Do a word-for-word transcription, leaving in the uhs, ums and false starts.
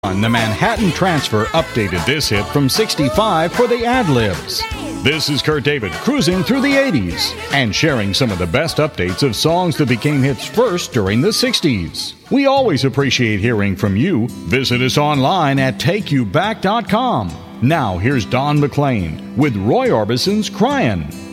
The Manhattan Transfer updated this hit from sixty-five for the ad-libs. This is Kurt David cruising through the eighties and sharing some of the best updates of songs that became hits first during the sixties. We always appreciate hearing from you. Visit us online at take you back dot com. Now here's Don McLean with Roy Orbison's Cryin'.